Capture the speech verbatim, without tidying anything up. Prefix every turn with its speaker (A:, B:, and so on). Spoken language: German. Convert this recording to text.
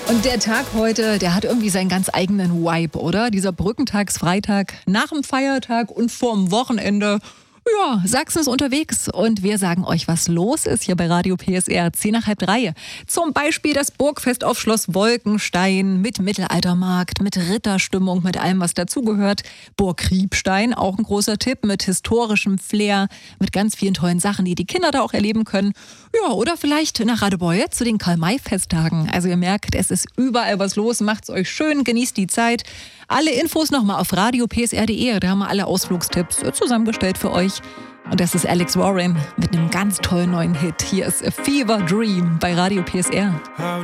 A: Und der Tag heute, der hat irgendwie seinen ganz eigenen Vibe, oder? Dieser Brückentagsfreitag nach dem Feiertag und vorm Wochenende. Ja, Sachsen ist unterwegs und wir sagen euch, was los ist hier bei Radio P S R. Zehn nach halb drei. Zum Beispiel das Burgfest auf Schloss Wolkenstein mit Mittelaltermarkt, mit Ritterstimmung, mit allem, was dazugehört. Burg Kriebstein, auch ein großer Tipp, mit historischem Flair, mit ganz vielen tollen Sachen, die die Kinder da auch erleben können. Ja, oder vielleicht nach Radebeul zu den Karl-May-Festtagen. Also ihr merkt, es ist überall was los. Macht's euch schön, genießt die Zeit. Alle Infos nochmal auf radio p s r punkt d e. Da haben wir alle Ausflugstipps zusammengestellt für euch. Und das ist Alex Warren mit einem ganz tollen neuen Hit. Hier ist A Fever Dream bei Radio P S R.